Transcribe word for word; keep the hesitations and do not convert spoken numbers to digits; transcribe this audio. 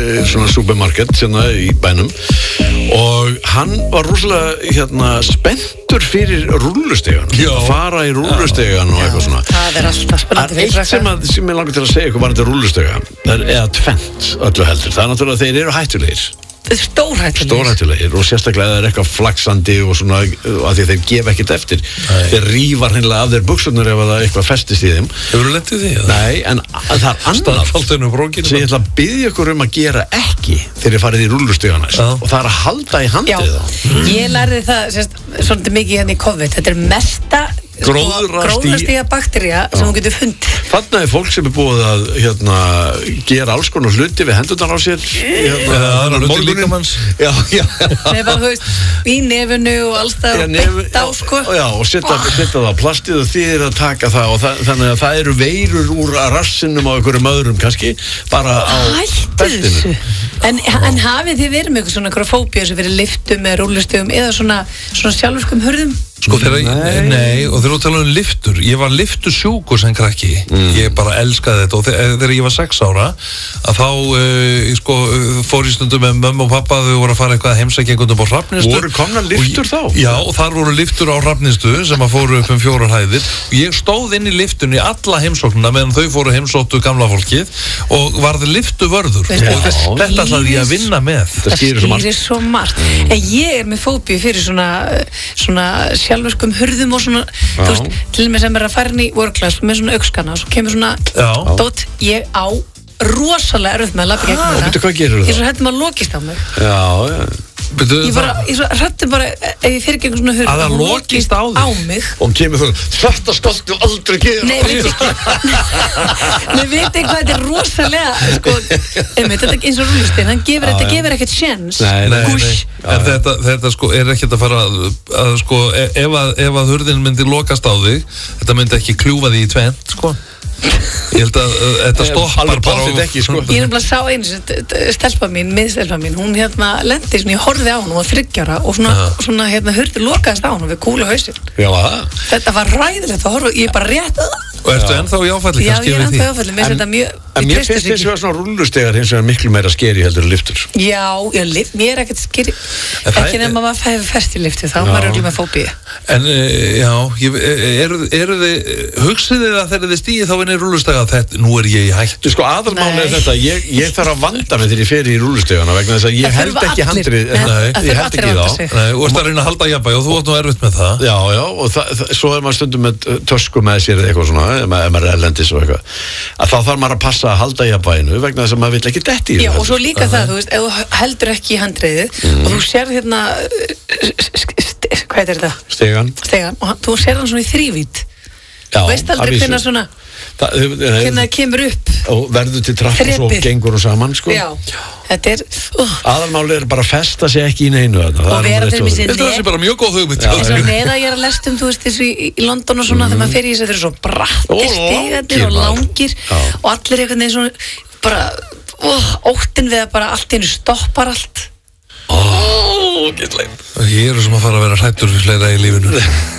svona supermarket hérna í bænum og hann var rosalega hérna spenntur fyrir rúllustegan að fara í rúllustegan og eitthvað svona. Það er alltaf spennandi fyrir eitt sem, að, sem ég langar til að segja eitthvað varandi rúllustega eða tvennt öllu heldur. Það er náttúrulega að þeir eru hættulegir. Stórhættulegir. Stórhættulegir og sérstaklega það er eitthvað flaksandi og svona að því þeir gefa ekkert eftir. Nei. Þeir rífa hreinlega af þeir buxurnar ef það eitthvað festist í þeim. Hefur þú lent í því? Nei, en það er annað sem ég ætla að biðja ykkur um að gera ekki þegar ég farið í rúllustiga næst og það er að halda í handrið þá. Ég lærði það sérst, svolítið mikið hérna í COVID. Þetta er mesta gróðrastiga baktería sem þú getur fundið. Þarna er fólk sem er búið að hérna, gera alls konar hluti við hendurnar á sér hérna, eða aðra hluti líkamanns. Já, já. Nei, bara þú veist, í nefinu og alls það beitt á, sko. Já, og setja það á plastið og þið er að taka það og það, þannig að það eru veirur úr rassinum á einhverjum öðrum kannski, bara á beltinu. En, en hafið þið verið með eitthvað svona fóbíu sem fyrir liftum eða rúllustugum eða svona, svona sjálfurskum hurðum? Sko þegar, nei. nei, og þegar þú tala um liftur, ég var liftusjúkur sem krakki, mm. ég bara elskaði þetta og þegar ég var sex ára, að þá, uh, sko, fór ég stundum með mömmu og pappa, þau voru að fara eitthvað að heimsækja einhvern veginn á Hrafnistu. Voru komna liftur þá? Já, og þar voru liftur á Hrafnistu sem að fóru upp um fjórar hæðir og ég stóð inn í liftunni alla heimsóknina meðan þau fóru heimsóttu gamla fólkið og varði liftuvörður og þetta ætlaði ég að vinna með. Það skýrir svo margt. En ég er með fóbíu fyrir svona, svona sjálfurskum hurðum og svona, já. Þú veist, til og með sem er að fara inn í work-class með svona augskana og svo kemur svona dót, ég á rosalega erfitt með að labba gegnum þetta. Hvað gerur það? Ég svo hættum að lokist á mig. Já, já. Ég bara, ég svo hættum bara, ef ég fyrir gegn svona hurð að það lokist á á mig. Og kemur þú, þetta skaltu aldrei gera. Nei, veit ekki. Nei, veit ekki hvað þetta er rosalega, sko, einmitt, þetta er eins og rúllusteinn, hann gefur, þetta gefur ekkert séns. Nei, nei, nei. En þetta, þetta sko er ekkert að fara að, að sko, ef að, ef að hurðin myndi lokast á þig, þetta myndi ekki kljúfa þig í tvennt, sko. Ég held að þetta stoppar bara á ekki, sko. Ég er bara sá einu stelpa mín, miðstelpa mín, hún hérna lendi svona, ég horfði á hún, hún var þriggja ára og svona, svona hérna hurði lokaðist á hún við kúla hausinn. Já, þetta var ræðilegt að horfa, ég bara rétt og ertu ennþá í áfalli já, ég er ennþá í áfalli, mér finnst þetta mjög en mér finnst þess að svona rúllustegar hins vegar miklu meira skeri heldur en liftur já, já, lift, mér er ekkert skeri ekki nefn að maður hefur fæst í liftu þá maður er örugglega með fóbíu en já, eru eru þið hugsið þið að þegar þið stíið þá inn í rúllustega þetta, nú er ég í hættu sko aðalmáli er þetta, ég, ég þarf að vanda mig þegar ég fer í rúllustegana vegna þess að ég held ekki handrið ég held ekki þá og ert að reyna að halda jafnvægi og þú átt nú erfitt með það já, já, og það, svo er maður stundum með tösku með sér eða eitthvað svona ef maður er erlendis og eitthvað að þá þarf maður að passa að halda jafnvæginu vegna þess að maður vill ekki detti í já, og svo líka það, þú veist, ef þú heldur ekki í handriðið og þú sér hérna hvað er þetta? Stegan Stegan, og þú sér hann svona í þrívít þú veist aldrei hvernig svona hvernig það kemur upp og verður til trapp og svo gengur og saman sko. já, þetta er uh. aðalmáli er bara að festa sig ekki í neinu og vera til mér þetta er bara mjög góð hugmynd eins og neða ég er að lestum þú veist þessu í, í London og svona mm. þegar maður fer í þess að þeir eru svo brattir stigarnir og langir já. Og allir einhvern veginn svona bara uh, óttin við að bara allt einu stoppar allt oh, ég er sem að fara að vera hrættur fyrir fleira í lífinu